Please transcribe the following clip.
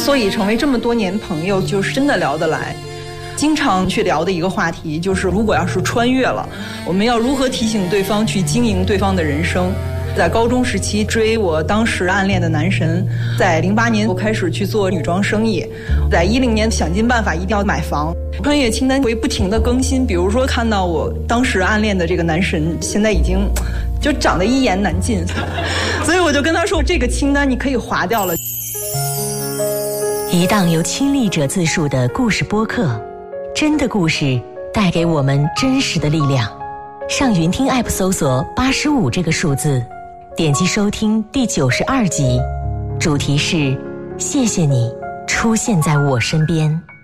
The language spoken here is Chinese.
所以成为这么多年朋友，就是真的聊得来。经常去聊的一个话题就是，如果要是穿越了，我们要如何提醒对方去经营对方的人生。在高中时期追我当时暗恋的男神，在08年我开始去做女装生意，在10年想尽办法一定要买房。穿越清单会不停地更新，比如说看到我当时暗恋的这个男神现在已经就长得一言难尽，所以我就跟他说，这个清单你可以划掉了。 一档由亲历者自述的故事播客，真的故事带给我们真实的力量。上云听 App 搜索85这个数字，点击收听第92集，主题是谢谢你出现在我身边。